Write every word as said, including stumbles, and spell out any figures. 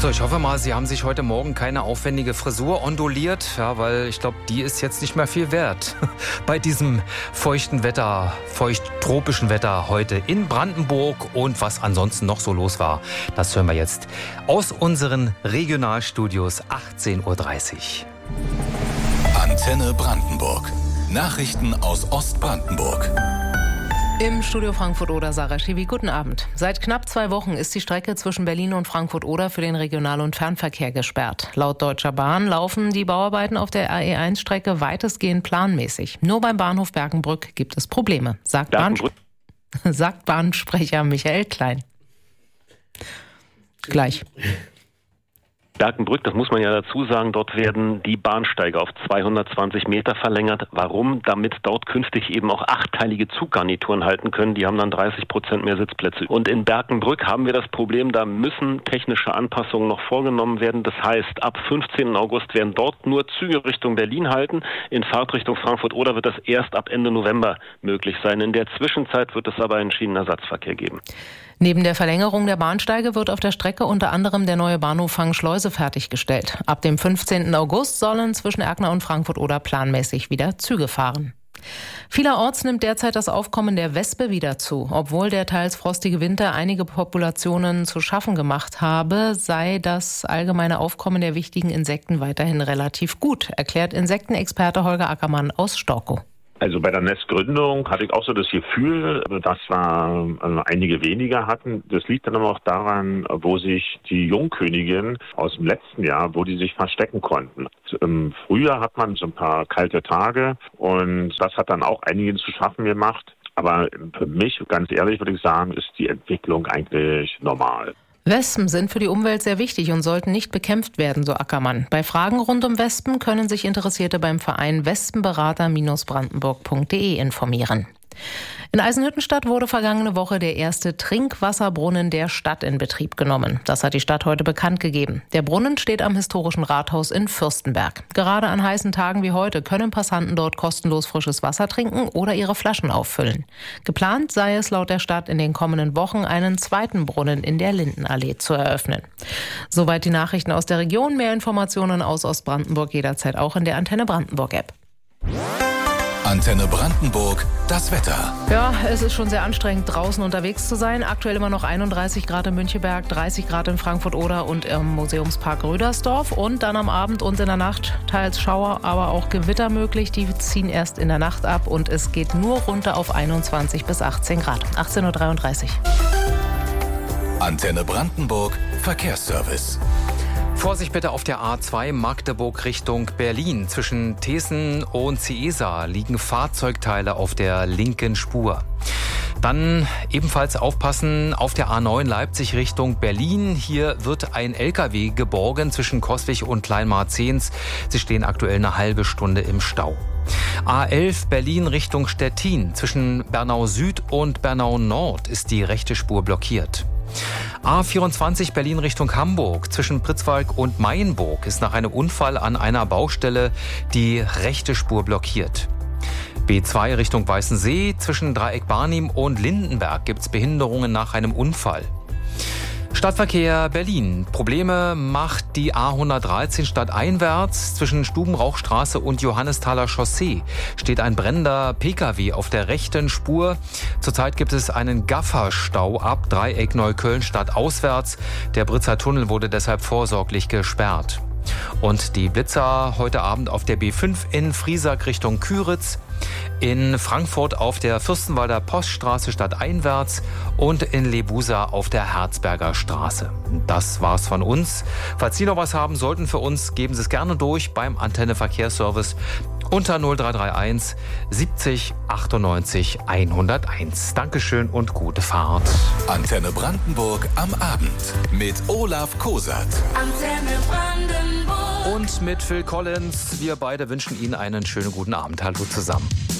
So, ich hoffe mal, Sie haben sich heute Morgen keine aufwendige Frisur onduliert, ja, weil ich glaube, die ist jetzt nicht mehr viel wert. Bei diesem feuchten Wetter, feucht-tropischen Wetter heute in Brandenburg und was ansonsten noch so los war, das hören wir jetzt aus unseren Regionalstudios achtzehn Uhr dreißig. Antenne Brandenburg. Nachrichten aus Ostbrandenburg. Im Studio Frankfurt-Oder Sarah Schiwi, guten Abend. Seit knapp zwei Wochen ist die Strecke zwischen Berlin und Frankfurt-Oder für den Regional- und Fernverkehr gesperrt. Laut Deutscher Bahn laufen die Bauarbeiten auf der A E eins Strecke weitestgehend planmäßig. Nur beim Bahnhof Berkenbrück gibt es Probleme, sagt, Bahn- sagt Bahnsprecher Michael Klein. Gleich. Berkenbrück, das muss man ja dazu sagen, dort werden die Bahnsteige auf zweihundertzwanzig Meter verlängert. Warum? Damit dort künftig eben auch achtteilige Zuggarnituren halten können. Die haben dann dreißig Prozent mehr Sitzplätze. Und in Berkenbrück haben wir das Problem, da müssen technische Anpassungen noch vorgenommen werden. Das heißt, ab fünfzehnten August werden dort nur Züge Richtung Berlin halten. In Fahrtrichtung Frankfurt-Oder wird das erst ab Ende November möglich sein. In der Zwischenzeit wird es aber einen Schienenersatzverkehr geben. Neben der Verlängerung der Bahnsteige wird auf der Strecke unter anderem der neue Bahnhof Fangschleuse fertiggestellt. Ab dem fünfzehnten August sollen zwischen Erkner und Frankfurt-Oder planmäßig wieder Züge fahren. Vielerorts nimmt derzeit das Aufkommen der Wespe wieder zu. Obwohl der teils frostige Winter einige Populationen zu schaffen gemacht habe, sei das allgemeine Aufkommen der wichtigen Insekten weiterhin relativ gut, erklärt Insektenexperte Holger Ackermann aus Storkow. Also bei der Nestgründung hatte ich auch so das Gefühl, dass wir also einige weniger hatten. Das liegt dann aber auch daran, wo sich die Jungkönigin aus dem letzten Jahr, wo die sich verstecken konnten. Im Frühjahr hat man so ein paar kalte Tage und das hat dann auch einigen zu schaffen gemacht. Aber für mich, ganz ehrlich, würde ich sagen, ist die Entwicklung eigentlich normal. Wespen sind für die Umwelt sehr wichtig und sollten nicht bekämpft werden, so Ackermann. Bei Fragen rund um Wespen können sich Interessierte beim Verein wespenberater Brandenburg punkt de informieren. In Eisenhüttenstadt wurde vergangene Woche der erste Trinkwasserbrunnen der Stadt in Betrieb genommen. Das hat die Stadt heute bekannt gegeben. Der Brunnen steht am historischen Rathaus in Fürstenberg. Gerade an heißen Tagen wie heute können Passanten dort kostenlos frisches Wasser trinken oder ihre Flaschen auffüllen. Geplant sei es laut der Stadt in den kommenden Wochen, einen zweiten Brunnen in der Lindenallee zu eröffnen. Soweit die Nachrichten aus der Region. Mehr Informationen aus Ostbrandenburg jederzeit auch in der Antenne Brandenburg App. Antenne Brandenburg, das Wetter. Ja, es ist schon sehr anstrengend, draußen unterwegs zu sein. Aktuell immer noch einunddreißig Grad in Müncheberg, dreißig Grad in Frankfurt-Oder und im Museumspark Rödersdorf. Und dann am Abend und in der Nacht teils Schauer, aber auch Gewitter möglich. Die ziehen erst in der Nacht ab und es geht nur runter auf einundzwanzig bis achtzehn Grad. achtzehn Uhr dreiunddreißig. Antenne Brandenburg, Verkehrsservice. Vorsicht bitte auf der A zwei Magdeburg Richtung Berlin. Zwischen Thesen und Ciesa liegen Fahrzeugteile auf der linken Spur. Dann ebenfalls aufpassen auf der A neun Leipzig Richtung Berlin. Hier wird ein L K W geborgen zwischen Coswig und Kleinmarzens. Sie stehen aktuell eine halbe Stunde im Stau. A elf Berlin Richtung Stettin. Zwischen Bernau Süd und Bernau Nord ist die rechte Spur blockiert. A vierundzwanzig Berlin Richtung Hamburg. Zwischen Pritzwalk und Mayenburg ist nach einem Unfall an einer Baustelle die rechte Spur blockiert. B zwei Richtung Weißensee. Zwischen Dreieck Barnim und Lindenberg gibt es Behinderungen nach einem Unfall. Stadtverkehr Berlin. Probleme macht die A hundertdreizehn stadteinwärts. Zwischen Stubenrauchstraße und Johannesthaler Chaussee steht ein brennender P K W auf der rechten Spur. Zurzeit gibt es einen Gafferstau ab Dreieck Neukölln stadtauswärts. Der Britzer Tunnel wurde deshalb vorsorglich gesperrt. Und die Blitzer heute Abend auf der B fünf in Friesack Richtung Küritz, in Frankfurt auf der Fürstenwalder Poststraße stadteinwärts und in Lebusa auf der Herzberger Straße. Das war's von uns. Falls Sie noch was haben sollten für uns, geben Sie es gerne durch beim Antenne Verkehrsservice unter null drei drei eins siebzig achtundneunzig hunderteins. Dankeschön und gute Fahrt. Antenne Brandenburg am Abend mit Olaf Kosat. Antenne Brandenburg. Und mit Phil Collins. Wir beide wünschen Ihnen einen schönen guten Abend. Hallo zusammen.